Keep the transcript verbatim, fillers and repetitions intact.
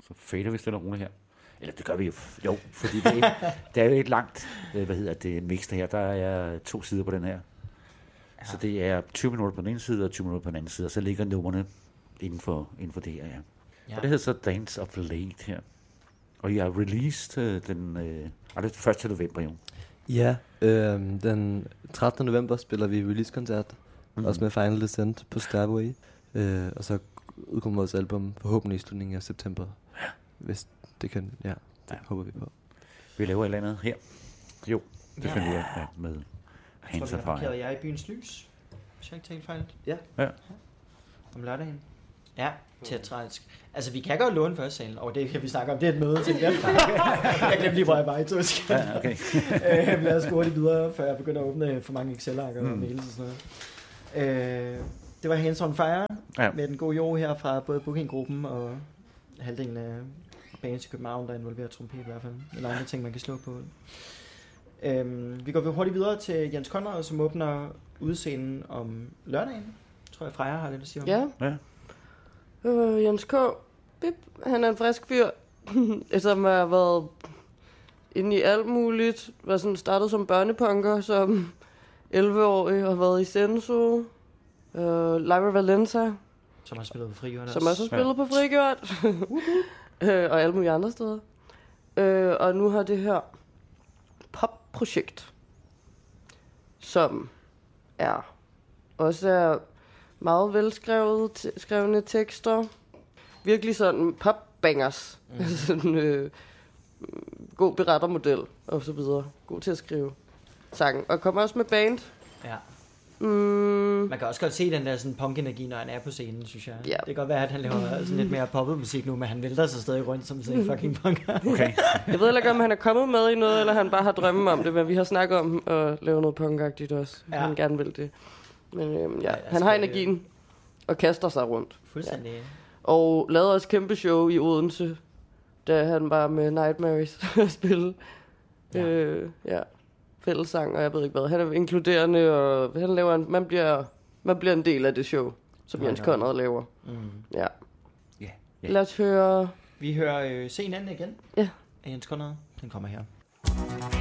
Så fader vi stille og roligt her. Eller det gør vi jo, jo fordi det er, det er jo et langt, hvad hedder det, mix det her. Der er to sider på den her. Ja. Så det er tyve minutter på den ene side og tyve minutter på den anden side, og så ligger numrene inden for, inden for det her, ja. ja. Og det hedder så Dance of Late her. Og I har released den, øh, og det er første november, jo. Ja, øh, den trettende november spiller vi release-koncert, mm-hmm. også med Final Descent på Starway. Øh, og så udkommer vores album forhåbentlig i slutningen af september. Ja. Hvis det kan, ja, det ja. håber vi på. Vi laver et eller andet her. Jo, det finder vi ja, med Hands of Fire. Jeg tror, vi har jeg i Byens Lys, hvis jeg ikke tager fejl. Ja. ja. Om lørdagen. Ja, teatralsk. Altså, vi kan godt låne første salen, og det kan vi snakke om. Det er et møde til dem. Jeg glemte lige, hvor jeg var i tusk. Ja, okay. øh, lad os gå hurtigt videre, før jeg begynder at åbne for mange Excel-arker mm. og mails og sådan noget. Øh, det var Hands on Fire, ja. med den gode jo her fra både Booking-gruppen og halvdelen af bands i København, der involverer trompet i hvert fald. Eller andre ting, man kan slå på. Øh, vi går hurtigt videre til Jens Conrad, som åbner udscenen om lørdagen. Tror jeg, Freja har lidt at sige om. Ja. ja. Øh, Jens K. Bip. Han er en frisk fyr, som har været inde i alt muligt. Var sådan startet som børnepunker, som elleve-årig, og været i Senso, øh, Lyra Valenza. Som har spillet på Frigjort. Som også har spillet ja. på Frigjort. øh, og alle mulige andre steder. Øh, og nu har det her popprojekt, som er også er meget velskrevet, t- skrevne tekster. Virkelig sådan popbangers. Mm. sådan øh, god berettermodel og så videre. God til at skrive sange. Og kommer også med band. Ja. Mm. Man kan også godt se den der sådan punk-energi, når han er på scenen, synes jeg. Ja. Det kan godt være, at han laver sådan lidt mere poppet musik nu, men han vælter sig stadig rundt som sådan en fucking punker. Okay. Jeg ved ikke, om han er kommet med i noget, eller han bare har drømme om det, men vi har snakket om at lave noget punkagtigt også. Ja. Han gerne vil det. Men øhm, ja, ja han har energien og kaster sig rundt. Fuldstændig. Ja. Og lavede også kæmpe show i Odense, da han var med Nightmares at spille. Ja. Øh, ja. Fællessang, og jeg ved ikke hvad. Han er inkluderende, og han laver en, man, bliver, man bliver en del af det show, som ja, Jens ja. Conrad laver. Mm. Ja. Yeah. Yeah. Lad os høre... Vi hører øh, Se hinanden igen ja. af Jens Conrad. Den kommer her.